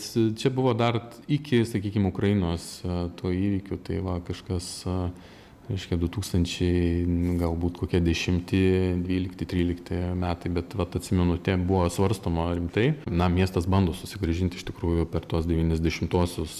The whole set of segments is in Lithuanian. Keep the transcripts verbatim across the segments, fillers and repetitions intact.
čia buvo dar iki, sakykime, Ukrainos to įvykių, tai va kažkas, reiškia, du tūkstančiai, galbūt kokie dešimti, dvylikti, trylikti metai, bet vat, atsimenu, tai buvo svarstoma rimtai. Na, miestas bando susigrąžinti iš tikrųjų per tos devyniasdešimtuosius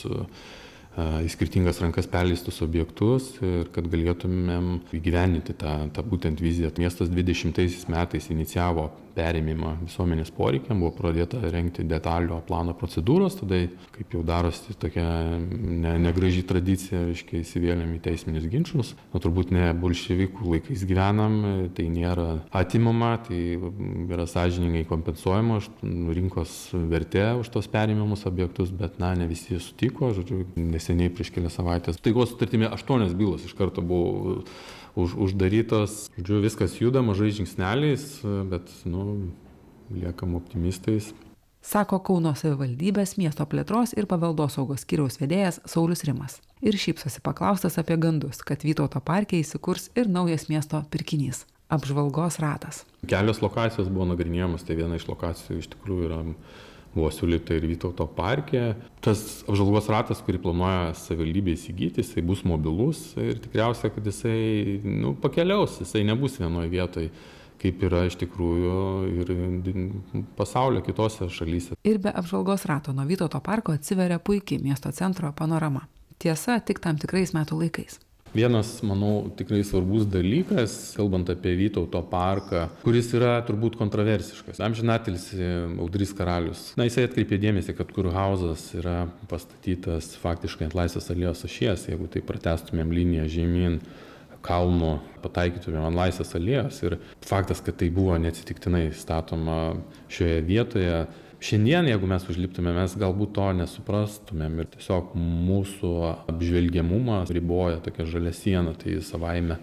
į skirtingas rankas perleistus objektus ir kad galėtumėm įgyvendinti tą, tą būtent viziją. Miestas dvidešimtaisiais metais inicijavo perėmimą visuomenės poreikiam, buvo pradėta rengti detalio plano procedūros, tada, kaip jau darosi tokia ne, negraži tradicija, reiškia, įsivėlėm į teisminius ginčus. Nu, turbūt ne bolševikų laikais gyvenam, tai nėra atimama, tai yra sąžiningai kompensuojama už rinkos vertė už tos perėmimus objektus, bet na, ne visi sutiko, žodžiu, neseniai prieš kelias savaitės. Taikos sutartimi aštuonios bylos iš karto buvo už, uždarytos. Žodžiu, viskas juda mažai žingsneliais, bet, nu, liekam optimistais. Sako Kauno savivaldybės miesto plėtros ir paveldosaugos skyriaus vedėjas Saulius Rimas. Ir šypsosi paklaustas apie gandus, kad Vytauto parke įsikurs ir naujas miesto pirkinys – apžvalgos ratas. Kelios lokacijos buvo nagrinėjamos, tai viena iš lokacijų iš tikrųjų yra buvo siūlyta ir Vytauto parke. Tas apžvalgos ratas, kurį planuoja savivaldybė įsigyti, jisai bus mobilus ir tikriausiai, kad jisai nu, pakeliaus, jisai nebus vienoje vietoje, kaip yra iš tikrųjų ir pasaulio kitose šalyse. Ir be apžvalgos rato nuo Vytauto parko atsiveria puikiai miesto centro panorama. Tiesa, tik tam tikrais metų laikais. Vienas, manau, tikrai svarbus dalykas, kalbant apie Vytauto parką, kuris yra turbūt kontroversiškas. Amžinatilsį Audrys Karalius. Na, jisai atkreipė dėmesį, kad kurhauzas yra pastatytas faktiškai ant Laisvės alėjos ašies, jeigu tai pratęstumėm liniją žemyn kalno, pataikytumėm ant Laisvės alėjos. Ir faktas, kad tai buvo neatsitiktinai statoma šioje vietoje. Šiandien, jeigu mes užliptume, mes galbūt to nesuprastumėm ir tiesiog mūsų apžvelgiamumą riboja tokia žalia siena, tai savaime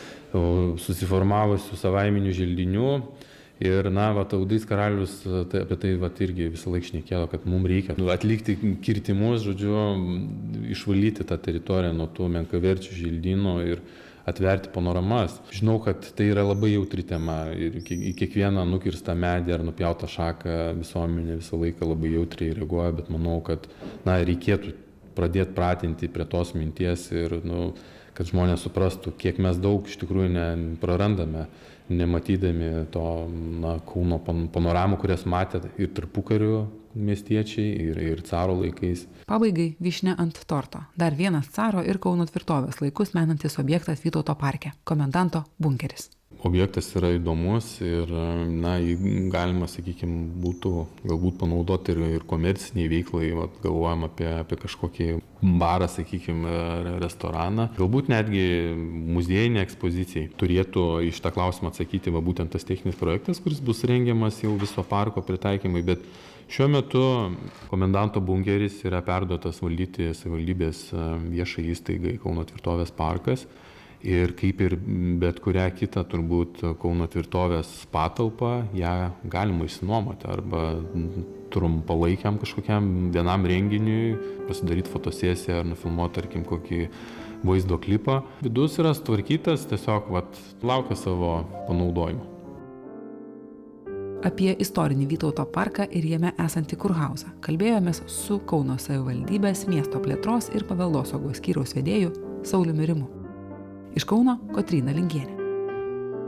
susiformavusių savaiminių želdinių. Ir, na, va, Audrys Karalius tai, apie tai va, irgi visą laiką šnekėjo, kad mums reikia atlikti kirtimus, žodžiu, išvalyti tą teritoriją nuo tų menkaverčių želdynų ir atverti panoramas. Žinau, kad tai yra labai jautri tema ir į kiekvieną nukirstą medį ar nupjautą šaką visuomenė visą laiką labai jautriai reaguoja, bet manau, kad na, reikėtų pradėti pratinti prie tos minties ir nu, kad žmonės suprastų, kiek mes daug iš tikrųjų ne, prarandame, nematydami to na, Kauno panoramų, kurias matė ir tarpukariu miestiečiai, ir, ir caro laikais. Pabaigai vyšnia ant torto. Dar vienas caro ir Kauno tvirtovės laikus menantis objektas Vytauto parke – komendanto bunkeris. Objektas yra įdomus ir, na, galima, sakykime, būtų galbūt panaudoti ir, ir komerciniai veiklai, vat, galvojam apie, apie kažkokį barą, sakykime, restoraną. Galbūt netgi muziejinė ekspozicijai turėtų iš tą klausimą atsakyti va, būtent tas techninis projektas, kuris bus rengiamas jau viso parko pritaikymai, bet šiuo metu komendanto bunkeris yra perduotas valdyti savivaldybės viešai įstaigai Kauno tvirtovės parkas. Ir kaip ir bet kurią kitą turbūt Kauno tvirtovės patalpą, ją galima išsinuomoti arba trumpalaikiam kažkokiam vienam renginiui, pasidaryti fotosesiją ar nufilmuoti, tarkim, kokį vaizdo klipą. Vidus yra sutvarkytas, tiesiog vat, laukia savo panaudojimo. Apie istorinį Vytauto parką ir jame esantį kurhauzą kalbėjomės su Kauno savivaldybės miesto plėtros ir paveldosaugos skyriaus vedėju Sauliumi Rimu. Iš Kauno Kotryna Lingienė.